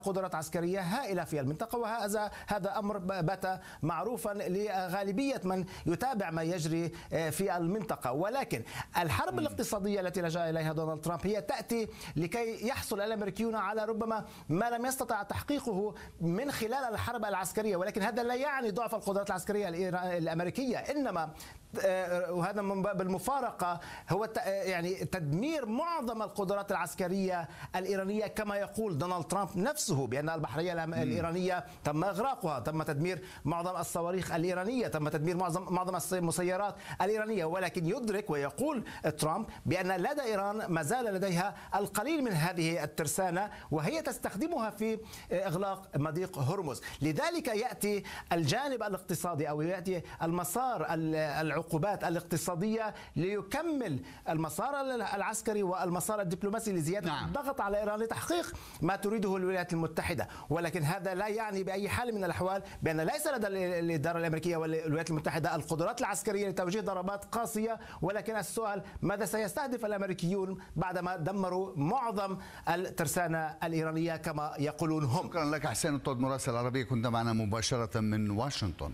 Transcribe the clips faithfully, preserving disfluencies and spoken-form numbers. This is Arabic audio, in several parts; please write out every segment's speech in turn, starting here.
قدرات عسكرية هائلة في المنطقة، وهذا هذا أمر بات معروفا لغالبية من يتابع ما يجري في المنطقة. ولكن الحرب الاقتصادية التي لجأ إليها دونالد ترامب هي تأتي لكي يحصل الأمريكيون على ربما ما لم يستطع تحقيقه من خلال الحرب العسكرية، ولكن هذا لا يعني ضعف القدرات العسكرية الأمريكية، إنما وهذا من باب المفارقة هو يعني تدمير معظم القدرات العسكرية الإيرانية، كما يقول دونالد ترامب نفسه بأن البحرية الإيرانية تم إغراقها، تم تدمير معظم الصواريخ الإيرانية، تم تدمير معظم معظم المسيرات الإيرانية. ولكن يدرك ويقول ترامب بأن لدى إيران ما زال لديها القليل من هذه الترسانة، وهي تستخدمها في إغلاق مضيق هرمز. لذلك يأتي الجانب الاقتصادي أو يأتي المسار العقوبات الاقتصادية ليكمل المسار العسكري والمسار الدبلوماسي لزيادة نعم. الضغط على إيران لتحقيق ما تريده الولايات المتحدة. ولكن هذا لا يعني بأي حال من الأحوال بأن ليس لدى الإدارة الأمريكية والولايات المتحدة القدرات العسكرية لتوجيه ضربات قاسية، ولكن السؤال ماذا سيستهدف الأمريكيون بعدما دمروا معظم الترسانة الإيرانية كما يقولون هم. شكرا لك حسين الطود، مراسل العربية، كنت معنا مباشرة من واشنطن.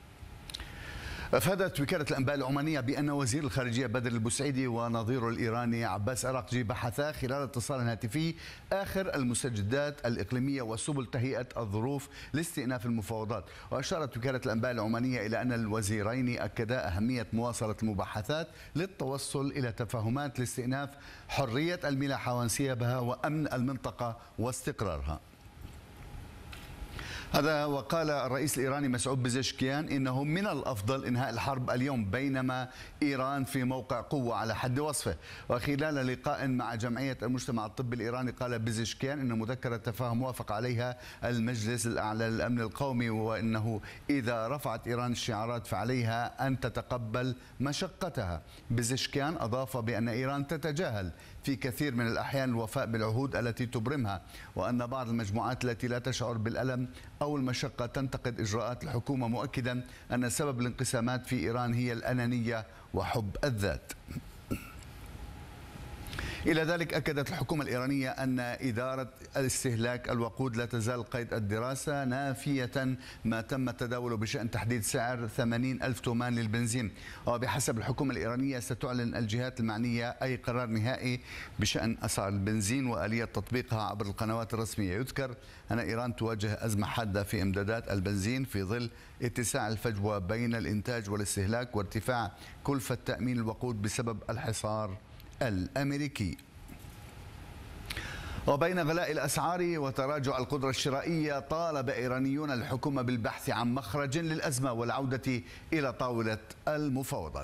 أفادت وكالة الأنباء العمانية بأن وزير الخارجية بدر البوسعيدي ونظيره الإيراني عباس أراقجي بحثا خلال اتصال هاتفي آخر المستجدات الإقليمية وسبل تهيئة الظروف لاستئناف المفاوضات. وأشارت وكالة الأنباء العمانية إلى أن الوزيرين أكدا أهمية مواصلة المباحثات للتوصل إلى تفاهمات لاستئناف حرية الملاحة وانسيابها وأمن المنطقة واستقرارها. هذا وقال الرئيس الإيراني مسعود بزشكيان إنه من الأفضل إنهاء الحرب اليوم، بينما إيران في موقع قوة على حد وصفه. وخلال لقاء مع جمعية المجتمع الطبي الإيراني قال بزشكيان إن مذكرة تفاهم وافق عليها المجلس الأعلى للأمن القومي، وإنه إذا رفعت إيران الشعارات فعليها أن تتقبل مشقتها. بزشكيان أضاف بأن إيران تتجاهل في كثير من الأحيان الوفاء بالعهود التي تبرمها، وأن بعض المجموعات التي لا تشعر بالألم أو المشقة تنتقد إجراءات الحكومة، مؤكدا أن سبب الانقسامات في إيران هي الأنانية وحب الذات. إلى ذلك أكدت الحكومة الإيرانية أن إدارة استهلاك الوقود لا تزال قيد الدراسة، نافية ما تم التداول بشأن تحديد سعر ثمانين ألف تومان للبنزين. وبحسب الحكومة الإيرانية ستعلن الجهات المعنية أي قرار نهائي بشأن أسعار البنزين وآلية تطبيقها عبر القنوات الرسمية. يذكر أن إيران تواجه أزمة حادة في إمدادات البنزين في ظل اتساع الفجوة بين الإنتاج والاستهلاك وارتفاع كلفة تأمين الوقود بسبب الحصار الأمريكي. وبين غلاء الأسعار وتراجع القدرة الشرائية، طالب إيرانيون الحكومة بالبحث عن مخرج للأزمة والعودة إلى طاولة المفاوضات.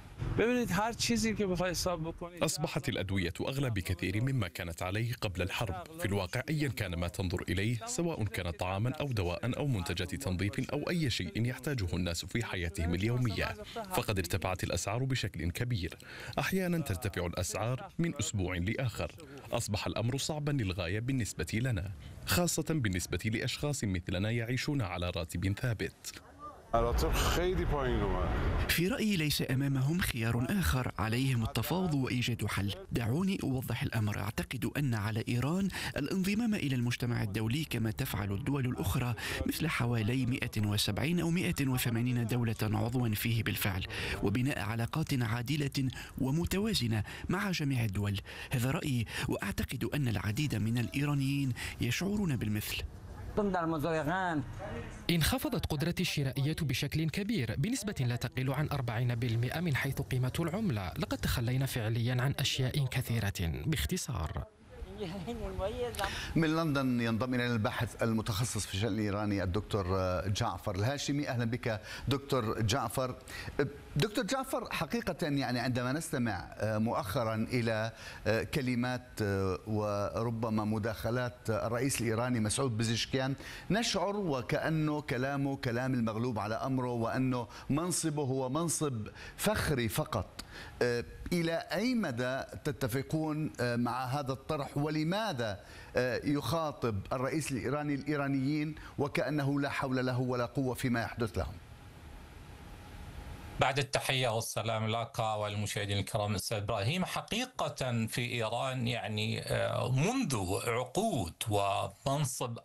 أصبحت الأدوية أغلى بكثير مما كانت عليه قبل الحرب. في الواقع أيا كان ما تنظر إليه، سواء كان طعاما أو دواء أو منتجات تنظيف أو أي شيء يحتاجه الناس في حياتهم اليومية، فقد ارتفعت الأسعار بشكل كبير. أحيانا ترتفع الأسعار من أسبوع لآخر. أصبح الأمر صعبا للغاية بالنسبة لنا، خاصة بالنسبة لأشخاص مثلنا يعيشون على راتب ثابت. في رأيي ليس أمامهم خيار آخر، عليهم التفاوض وإيجاد حل. دعوني أوضح الأمر. أعتقد أن على إيران الانضمام إلى المجتمع الدولي كما تفعل الدول الأخرى، مثل حوالي مئة وسبعين أو مئة وثمانين دولة عضوا فيه بالفعل، وبناء علاقات عادلة ومتوازنة مع جميع الدول. هذا رأيي، وأعتقد أن العديد من الإيرانيين يشعرون بالمثل. انخفضت قدرتي الشرائية بشكل كبير بنسبة لا تقل عن أربعين بالمئة من حيث قيمة العملة. لقد تخلينا فعليا عن أشياء كثيرة. باختصار، من لندن ينضم إلينا الباحث المتخصص في الشأن الإيراني الدكتور جعفر الهاشمي. أهلا بك دكتور جعفر. دكتور جعفر، حقيقة يعني عندما نستمع مؤخرا إلى كلمات وربما مداخلات الرئيس الإيراني مسعود بزشكيان، نشعر وكأنه كلامه كلام المغلوب على أمره، وأنه منصبه هو منصب فخري فقط. إلى أي مدى تتفقون مع هذا الطرح، ولماذا يخاطب الرئيس الإيراني الإيرانيين وكأنه لا حول له ولا قوة فيما يحدث لهم؟ بعد التحية والسلام لك والمشاهدين الكرام. أستاذ إبراهيم، حقيقة في إيران يعني منذ عقود ومنصب